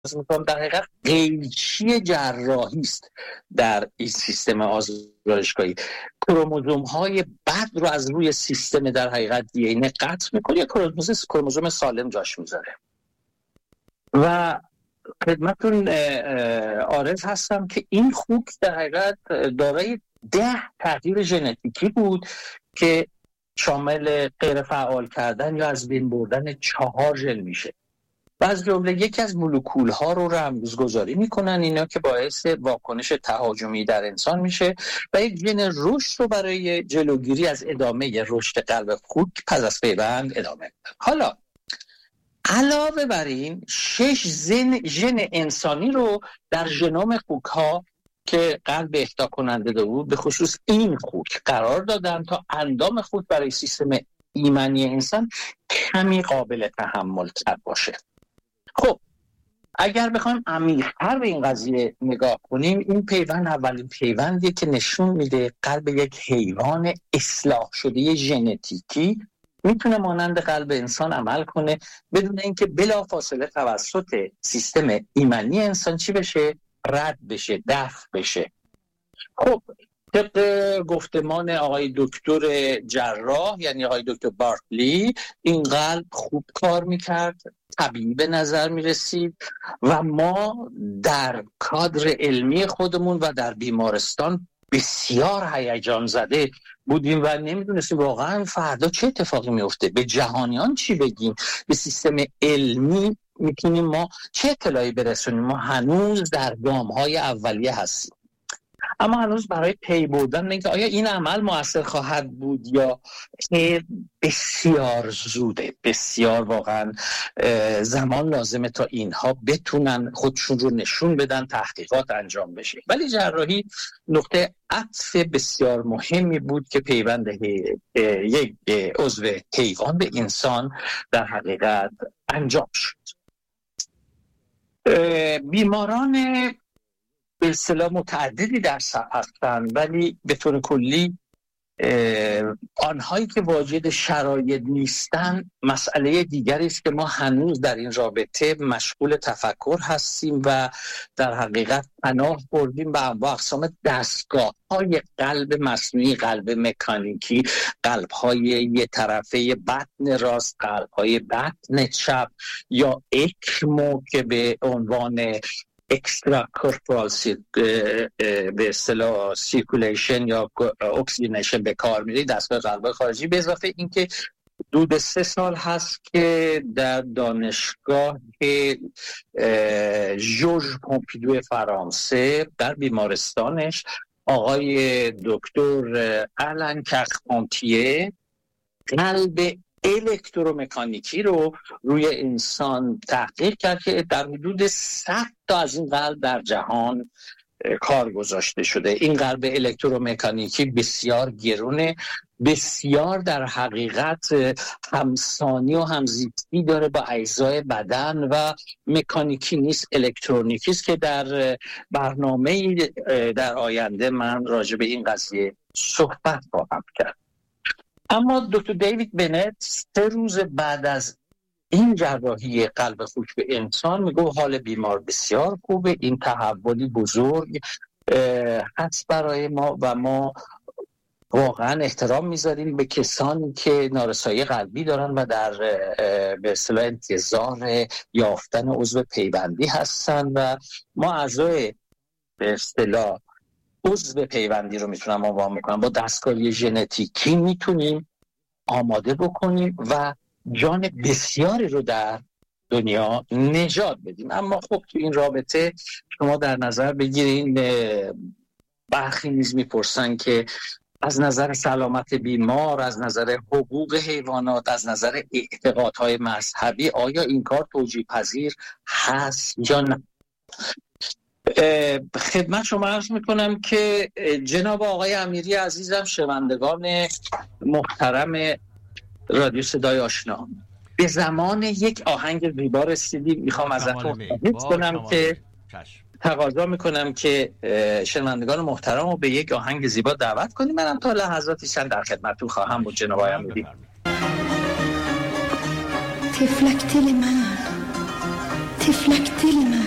میکنم در حقیقت قیچی جراحی است در این سیستم آزمایشگاهی. کروموزوم های بد رو از روی سیستم در حقیقت دی این قطع میکنه، یا کروموزوم سالم جاش میذاره. و خدمتون عارض هستم که این خوک در حقیقت دارای 10 تغییر ژنتیکی بود که شامل غیر فعال کردن یا از بین بردن 4 ژن میشه. و از جمله یکی از مولکول ها رو رمزگذاری میکنن، اینا که باعث واکنش تهاجمی در انسان میشه و یک ژن رشد رو برای جلوگیری از ادامه رشد قلب خوک پس از پیوند ادامه میدن. حالا علاوه بر این 6 ژن انسانی رو در ژنوم خوک ها که قلب اهدا کننده بود به خصوص این خوک قرار دادن تا اندام خوک برای سیستم ایمنی انسان کمی قابل تحمل تر باشه. خب اگر بخوایم عمیق‌تر به این قضیه نگاه کنیم، این پیوند اولین پیوندیه که نشون میده قلب یک حیوان اصلاح شده ژنتیکی میتونه مانند قلب انسان عمل کنه بدون اینکه بلافاصله توسط سیستم ایمنی انسان چی بشه؟ رد بشه، دفع بشه. خب طبق گفتمان آقای دکتر جراح، یعنی آقای دکتر بارکلی، این قلب خوب کار میکرد، طبیعی به نظر میرسید و ما در کادر علمی خودمون و در بیمارستان بسیار هیجان زده بودیم و نمیدونستیم واقعا فردا چه اتفاقی میفته، به جهانیان چی بگیم، به سیستم علمی میتونیم ما چه اطلاعی برسونیم. ما هنوز در گام‌های اولیه هستیم، اما هنوز برای پی بردن اینکه آیا این عمل مؤثر خواهد بود یا بسیار زوده، بسیار واقعا زمان لازمه تا اینها بتونن خودشون رو نشون بدن، تحقیقات انجام بشه. ولی جراحی نقطه عطف بسیار مهمی بود که پیوند یک عضو حیوان به انسان در حقیقت انجام شد. بیماران به اصطلاح متعددی در صف هستن، ولی به طور کلی آنهایی که واجد شرایط نیستن مسئله دیگری است که ما هنوز در این رابطه مشغول تفکر هستیم و در حقیقت پناه بردیم به انواع اقسام دستگاه‌های قلب مصنوعی، قلب مکانیکی، قلب‌های یه طرفه بطن راست، قلب‌های بطن چپ یا اکمو که به عنوان اکسترا کورپورال به اصطلاح سیرکولیشن یا اکسیژنیشن به کار میره، دستگاه قلب خارجی. به اضافه اینکه حدود 3 سال هست که در دانشگاه ژورژ پومپیدو فرانسه در بیمارستانش آقای دکتر آلن کارپنتیه قلب الکترومکانیکی رو روی انسان تحقیق کرد که در حدود 100 تا از این قلب در جهان کار گذاشته شده. این قلب الکترومکانیکی بسیار گرونه، بسیار در حقیقت همسانی و همزیستی داره با اجزای بدن و مکانیکی نیست، الکترونیکی است که در برنامه در آینده من راجع به این قضیه صحبت خواهم کرد. اما دکتر دیوید بنت 3 روز بعد از این جراحی قلب خوک به انسان میگه حال بیمار بسیار خوبه، این تحولی بزرگ هست برای ما و ما واقعا احترام میذاریم به کسانی که نارسایی قلبی دارن و در به اصطلاح انتظار یافتن عضو پیوندی هستن و ما اعضای به اصطلاح عضو پیوندی رو میتونم آماده میکنم، با دستکاری ژنتیکی میتونیم آماده بکنیم و جان بسیاری رو در دنیا نجات بدیم. اما خب تو این رابطه شما در نظر بگیرین برخی نیز میپرسن که از نظر سلامت بیمار، از نظر حقوق حیوانات، از نظر اعتقادهای مذهبی آیا این کار توجیه پذیر هست یا نه؟ خدمت شما عرض میکنم که جناب آقای امیری عزیزم، شنوندگان محترم رادیو صدای آشنا، به زمان یک آهنگ زیبا رسیدیم. میخوام ازتون تقاضا میکنم که شنوندگان محترم رو به یک آهنگ زیبا دعوت کنیم. منم تا لحظاتی چند در خدمتتون خواهم بود جناب آقای امیری. تفلک دل من، تفلک دل من،